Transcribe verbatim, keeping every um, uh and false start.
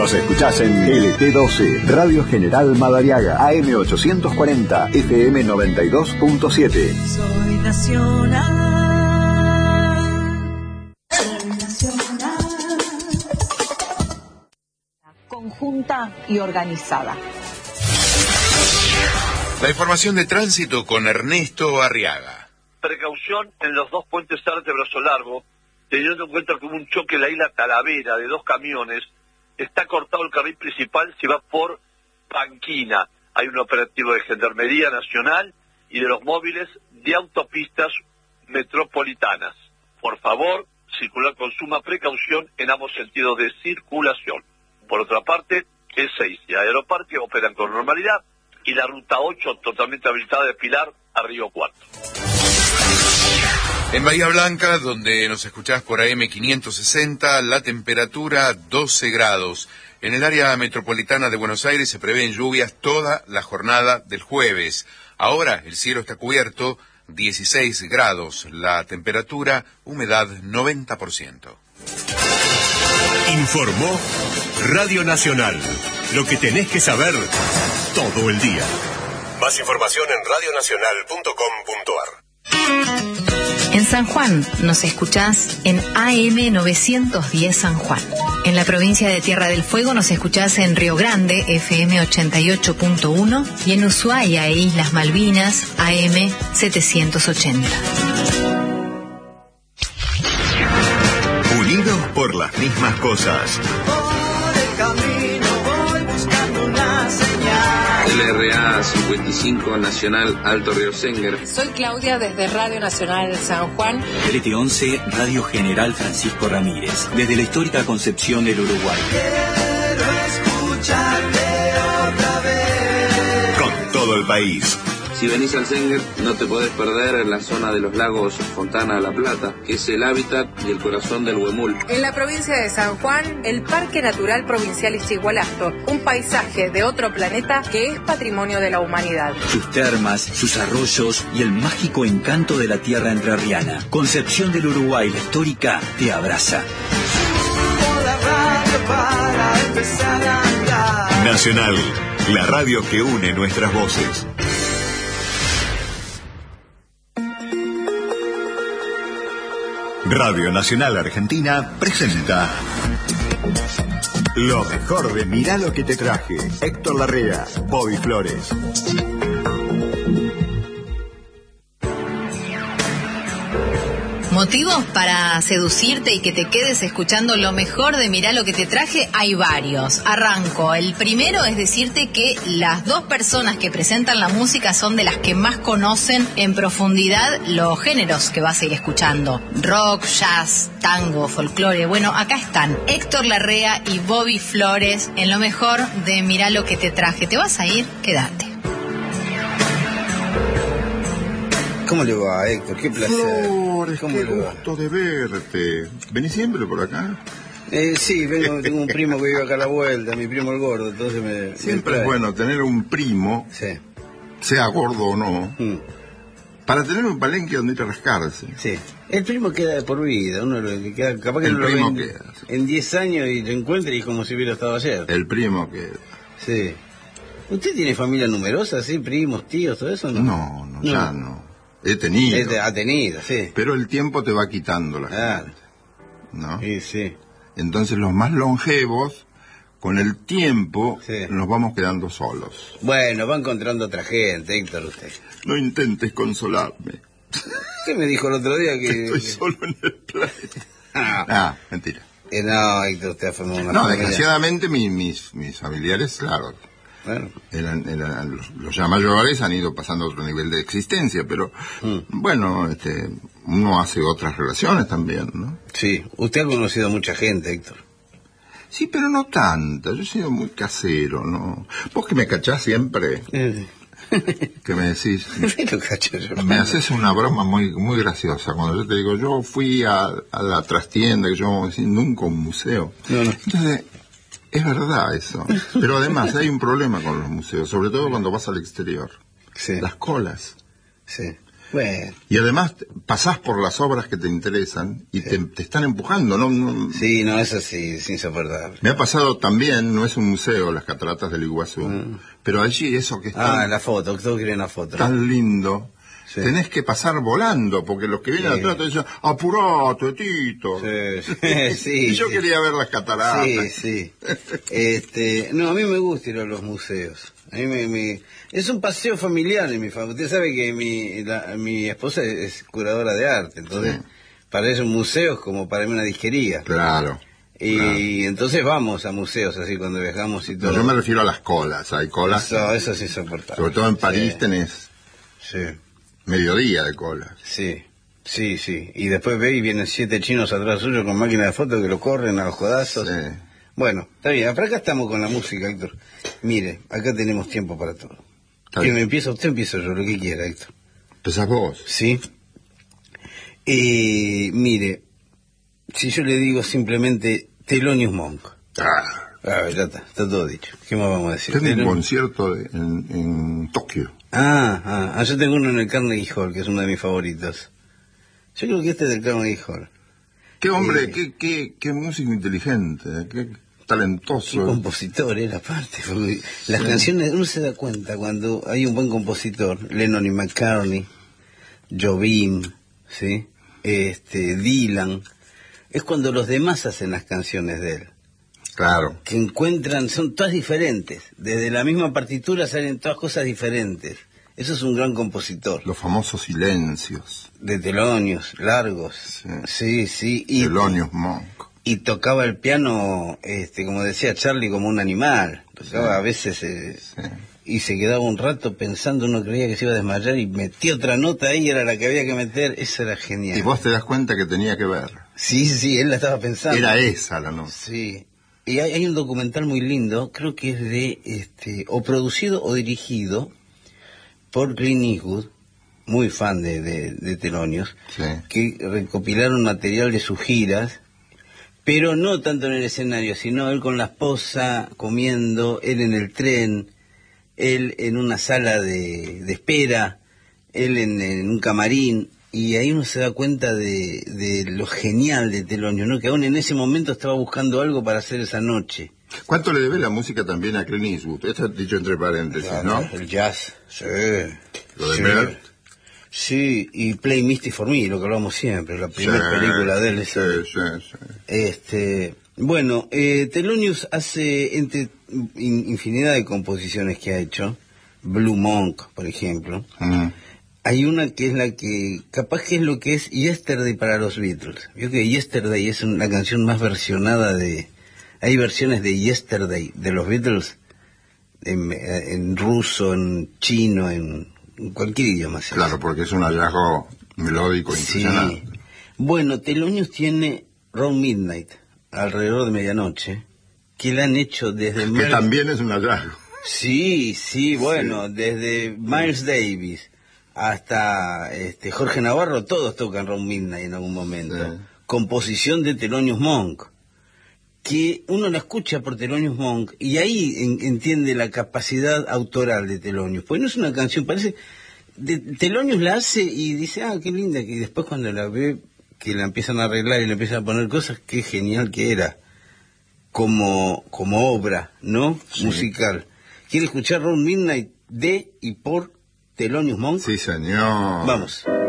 Nos escuchás en L T doce, Radio General Madariaga, A M ochocientos cuarenta, F M noventa y dos punto siete. Soy nacional. Soy nacional. Conjunta y organizada. La información de tránsito con Ernesto Arriaga. Precaución en los dos puentes Zárate Brazo Largo, teniendo en cuenta que hubo un choque en la isla Talavera de dos camiones. Está cortado el carril principal si va por Panquina. Hay un operativo de Gendarmería Nacional y de los móviles de autopistas metropolitanas. Por favor, circular con suma precaución en ambos sentidos de circulación. Por otra parte, el seis y Aeroparque operan con normalidad y la ruta ocho totalmente habilitada de Pilar a Río Cuarto. En Bahía Blanca, donde nos escuchás por A M quinientos sesenta, la temperatura doce grados. En el área metropolitana de Buenos Aires se prevén lluvias toda la jornada del jueves. Ahora el cielo está cubierto, dieciséis grados. La temperatura, humedad noventa por ciento. Informó Radio Nacional. Lo que tenés que saber todo el día. Más información en radio nacional punto com punto a r. En San Juan nos escuchás en A M novecientos diez San Juan. En la provincia de Tierra del Fuego nos escuchás en Río Grande, F M ochenta y ocho punto uno, y en Ushuaia e Islas Malvinas, A M setecientos ochenta. Unidos por las mismas cosas. Por el camino voy buscando una señal. L R A cincuenta y cinco Nacional Alto Río Senger. Soy Claudia desde Radio Nacional San Juan. L T once Radio General Francisco Ramírez, desde la histórica Concepción del Uruguay. Quiero escucharte otra vez. Con todo el país. Si venís al Senger, no te podés perder la zona de los lagos Fontana La Plata, que es el hábitat y el corazón del huemul. En la provincia de San Juan, el Parque Natural Provincial Istigualasto, un paisaje de otro planeta que es patrimonio de la humanidad. Sus termas, sus arroyos y el mágico encanto de la tierra entrerriana. Concepción del Uruguay, la histórica, te abraza. Subo la radio para empezar a andar. Nacional, la radio que une nuestras voces. Radio Nacional Argentina presenta lo mejor de Mirá lo que te traje. Héctor Larrea, Bobby Flores. Motivos para seducirte y que te quedes escuchando lo mejor de Mirá lo que te traje, hay varios. Arranco. El primero es decirte que las dos personas que presentan la música son de las que más conocen en profundidad los géneros que vas a ir escuchando. Rock, jazz, tango, folclore. Bueno, acá están Héctor Larrea y Bobby Flores en lo mejor de Mirá lo que te traje. ¿Te vas a ir? Quédate. ¿Cómo le va, Héctor? Qué placer. Flores, ¿Cómo qué le va? gusto de verte. ¿Venís siempre por acá? Eh, sí, vengo, tengo un primo que vive acá a la vuelta, mi primo el gordo, entonces me... Siempre me es bueno tener un primo, sí. sea gordo o no, mm. para tener un palenque donde ir a rascarse. Sí. El primo queda de por vida, uno lo que queda, capaz que el no primo lo ven queda, sí. En diez años y lo encuentra y es como si hubiera estado ayer. El primo queda. Sí. ¿Usted tiene familia numerosa, sí? Primos, tíos, todo eso? No, no, no, no. ya no. He tenido. Este, ha tenido, sí. Pero el tiempo te va quitando la ah, gente, ¿no? Sí, sí. Entonces los más longevos, con el tiempo, sí. nos vamos quedando solos. Bueno, va encontrando otra gente, Héctor, usted. No intentes consolarme. ¿Qué me dijo el otro día que...? Estoy solo en el planeta. Ah, ah mentira. Eh, no, Héctor, usted ha formado una No, familia. desgraciadamente mi, mis, mis familiares, claro... Bueno. Eran, eran, los, los ya mayores han ido pasando a otro nivel de existencia, pero mm. bueno, este, uno hace otras relaciones también, ¿no? Sí, usted ha conocido a mucha gente, Héctor. Sí, pero no tanta, yo he sido muy casero, ¿no? Vos que me cachás siempre, Eh. que me decís, lo cacho yo. Me haces una broma muy muy graciosa, cuando yo te digo, yo fui a, a la trastienda, que yo vamos a decir, nunca un museo. No, no. Entonces... Es verdad eso, pero además hay un problema con los museos, sobre todo cuando vas al exterior. Sí. Las colas. Sí. Bueno. Y además pasás por las obras que te interesan y sí. te, te están empujando, ¿no? no sí, no, eso sí, es insoportable. Me ha pasado también, no es un museo, las cataratas del Iguazú, mm. pero allí eso que está... Ah, la foto, todos quieren la foto. Tan ¿no? lindo. Sí. Tenés que pasar volando, porque los que vienen sí. atrás te dicen, apurate, Tito. Sí, sí, sí, y yo sí. quería ver las cataratas. Sí, sí. este, no, a mí me gusta ir a los museos. A mí me, me... Es un paseo familiar en mi familia. Usted sabe que mi, la, mi esposa es curadora de arte, entonces sí. para ella un museo es como para mí una disquería. Claro. Y claro. entonces vamos a museos así cuando viajamos y todo. No, yo me refiero a las colas, hay colas. Eso, eso es insoportable. Sobre todo en París sí. tenés... Sí. Mediodía de cola. Sí, sí, sí. Y después ve y vienen siete chinos atrás suyo con máquina de fotos que lo corren a los codazos. Sí. Bueno, está bien. Pero acá estamos con la música, Héctor. Mire, acá tenemos tiempo para todo. ¿Que me empieza usted empiezo yo? Lo que quiera, Héctor. ¿Empezás vos? Sí. Eh, mire, si yo le digo simplemente Thelonious Monk. Ah. A ver, ya está, está todo dicho. ¿Qué más vamos a decir? Tengo un concierto de, en, en Tokio. Ah, ah, yo tengo uno en el Carnegie Hall, que es uno de mis favoritos. Yo creo que este es del Carnegie Hall. Qué hombre, eh, qué, qué, qué músico inteligente, qué talentoso. Qué compositor era, aparte. Porque las sí. canciones, uno se da cuenta cuando hay un buen compositor, Lennon y McCartney, Jobim, ¿sí? este, Dylan, es cuando los demás hacen las canciones de él. Claro. Que encuentran, son todas diferentes. Desde la misma partitura salen todas cosas diferentes. Eso es un gran compositor. Los famosos silencios. De Thelonious, largos. Sí, sí. sí. Y, Thelonious Monk. Y tocaba el piano, este, como decía Charlie, como un animal. Tocaba sí. a veces... Eh, sí. Y se quedaba un rato pensando, uno creía que se iba a desmayar y metía otra nota ahí, era la que había que meter. Eso era genial. Y vos te das cuenta que tenía que ver. Sí, sí, él la estaba pensando. Era esa la nota. Sí. Y hay, hay un documental muy lindo, creo que es de, este, o producido o dirigido por Clint Eastwood, muy fan de, de, de Thelonious, sí. que recopilaron material de sus giras, pero no tanto en el escenario, sino él con la esposa comiendo, él en el tren, él en una sala de, de espera, él en, en un camarín. Y ahí uno se da cuenta de, de lo genial de Thelonious, ¿no? Que aún en ese momento estaba buscando algo para hacer esa noche. ¿Cuánto le debe la música también a Clint Eastwood? Esto es dicho entre paréntesis, claro, ¿no? El jazz, sí. Lo de sí. Bert. Sí, y Play Misty for Me, lo que hablamos siempre, la primera sí, película de él. Sí, sí, sí. Este, bueno, eh, Thelonious hace entre in, infinidad de composiciones que ha hecho. Blue Monk, por ejemplo. Mm. Hay una que es la que, capaz que es lo que es Yesterday para los Beatles. Yo creo que Yesterday es una canción más versionada de... Hay versiones de Yesterday de los Beatles en, en ruso, en chino, en, en cualquier idioma. ¿Sí? Claro, porque es un hallazgo melódico impresionante. Sí. Bueno, Thelonious tiene Round Midnight, alrededor de medianoche, que la han hecho desde... Que Miles... también es un hallazgo. Sí, sí, bueno, sí. Desde Miles Davis hasta este Jorge Navarro, todos tocan Round Midnight en algún momento. Sí. Composición de Thelonious Monk, que uno la escucha por Thelonious Monk y ahí en, entiende la capacidad autoral de Thelonious. Pues no es una canción, parece... De, Thelonious la hace y dice, ah, qué linda, y después cuando la ve, que la empiezan a arreglar y le empiezan a poner cosas, qué genial que era como, como obra, ¿no? Sí. Musical. ¿Quiere escuchar Round Midnight de y por Thelonious Monk? Sí, señor. Vamos.